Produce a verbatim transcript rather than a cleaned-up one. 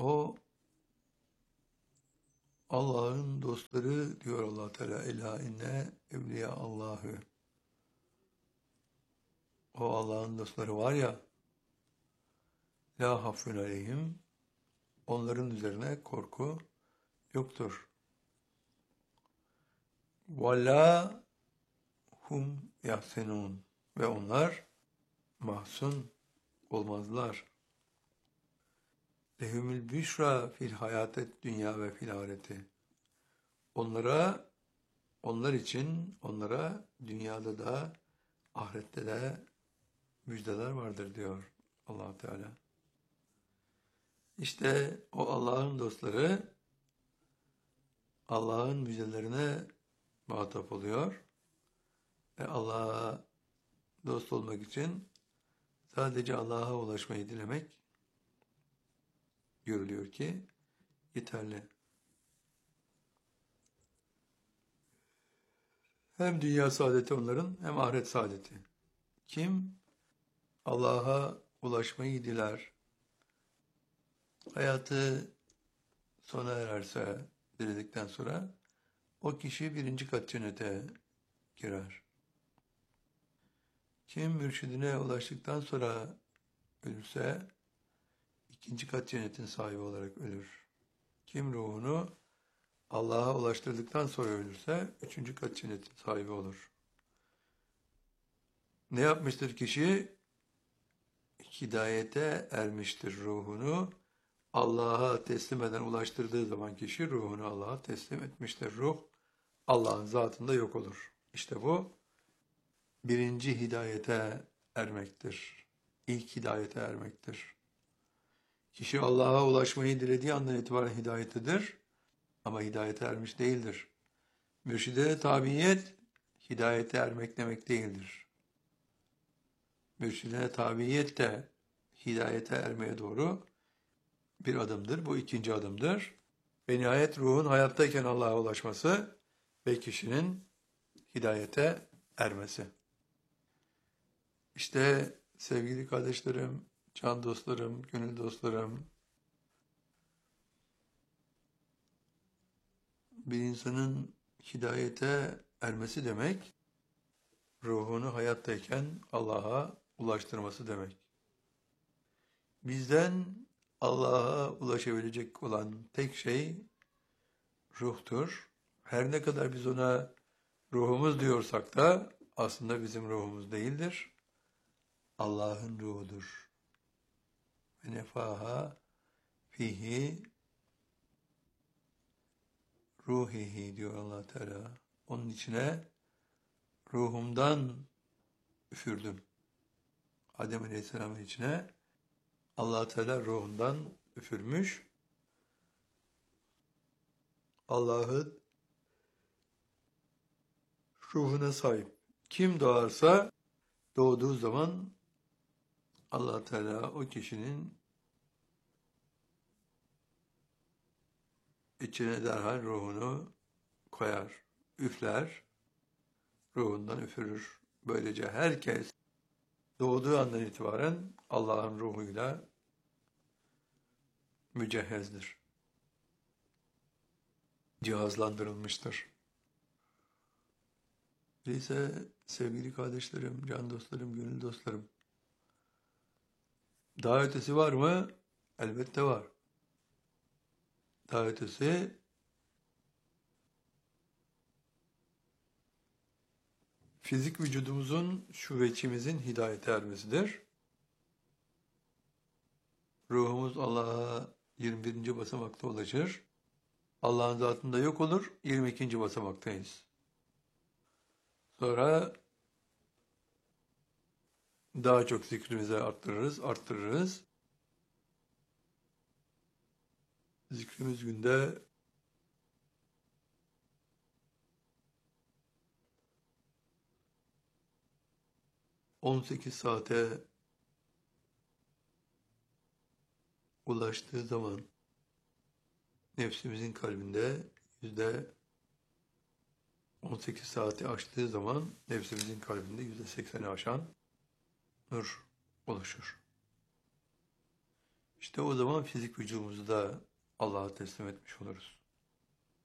O Allah'ın dostları diyor Allah Teala. Ela inne evliya Allahü. O Allah'ın dostları var ya, la hafun aleyhim, onların üzerine korku yoktur. Ve la hum yahsenun, ve onlar mahzun olmazlar. Lehumül büşra fil hayatet dünya ve fil ahireti. Onlara, onlar için, onlara dünyada da ahirette de müjdeler vardır diyor Allah Teala. İşte o Allah'ın dostları Allah'ın müjdelerine muhatap oluyor. Ve Allah'a dost olmak için sadece Allah'a ulaşmayı dilemek görülüyor ki yeterli. Hem dünya saadeti onların hem ahiret saadeti. Kim Allah'a ulaşmayı diler, hayatı sona ererse, diledikten sonra o kişi birinci kat cennete girer. Kim mürşidine ulaştıktan sonra ölürse ikinci kat cennetin sahibi olarak ölür. Kim ruhunu Allah'a ulaştırdıktan sonra ölürse üçüncü kat cennetin sahibi olur. Ne yapmıştır kişi? Hidayete ermiştir ruhunu. Allah'a teslim eden, ulaştırdığı zaman kişi ruhunu Allah'a teslim etmiştir. Ruh Allah'ın zatında yok olur. İşte bu birinci hidayete ermektir. İlk hidayete ermektir. Kişi Allah'a ulaşmayı dilediği andan itibaren hidayetedir. Ama hidayete ermiş değildir. Mürşide tabiyet, hidayete ermek demek değildir. Mürşidine tabiyet de hidayete ermeye doğru bir adımdır. Bu ikinci adımdır. Ve nihayet ruhun hayattayken Allah'a ulaşması ve kişinin hidayete ermesi. İşte sevgili kardeşlerim, can dostlarım, gönül dostlarım, bir insanın hidayete ermesi demek, ruhunu hayattayken Allah'a ulaştırması demek. Bizden Allah'a ulaşabilecek olan tek şey ruhtur. Her ne kadar biz ona ruhumuz diyorsak da aslında bizim ruhumuz değildir. Allah'ın ruhudur. Ve nefaha fihi ruhihi diyor Allah Teala. Onun içine ruhumdan üfürdüm. Adem Aleyhisselam'ın içine Allah Teala ruhundan üfürmüş. Allah'ın ruhuna sahip. Kim doğarsa doğduğu zaman Allah Teala o kişinin içine derhal ruhunu koyar, üfler, ruhundan üfürür. Böylece herkes doğduğu andan itibaren Allah'ın ruhuyla mücehhezdir. Cihazlandırılmıştır. Öyleyse sevgili kardeşlerim, can dostlarım, gönül dostlarım, daha ötesi var mı? Elbette var. Daha ötesi fizik vücudumuzun, şuveçimizin hidayete ermesidir. Ruhumuz Allah'a yirmi birinci basamakta ulaşır. Allah'ın zatında yok olur, yirmi ikinci basamaktayız. Sonra daha çok zikrimizi arttırırız, arttırırız. Zikrimiz günde on sekiz saate ulaştığı zaman nefsimizin kalbinde yüzde on sekiz saati aştığı zaman nefsimizin kalbinde yüzde sekseni aşan nur oluşur. İşte İşte o zaman fizik vücudumuzu da Allah'a teslim etmiş oluruz.